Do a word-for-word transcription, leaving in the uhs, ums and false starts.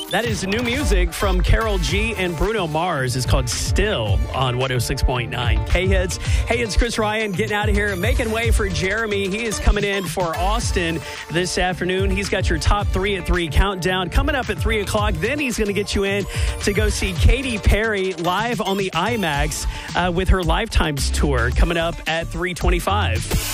That is new music from Karol G and Bruno Mars. It's called Still on one oh six point nine K-Hits. Hey, it's Chris Ryan getting out of here, making way for Jeremy. He is coming in for Austin this afternoon. He's got your top three at three countdown coming up at three o'clock. Then he's going to get you in to go see Katy Perry live on the IMAX uh, with her Lifetimes tour coming up at three twenty-five.